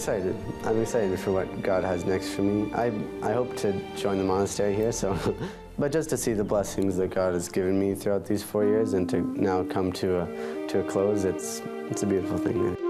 excited. I'm excited for what God has next for me. I hope to join the monastery here, so, but just to see the blessings that God has given me throughout these 4 years and to now come to a close, it's a beautiful thing.